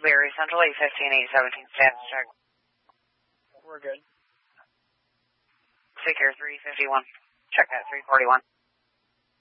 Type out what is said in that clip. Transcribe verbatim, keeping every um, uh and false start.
Berry Central, eight fifteen, eight seventeen, status check. We're good. Figure three fifty-one. Check at three forty-one.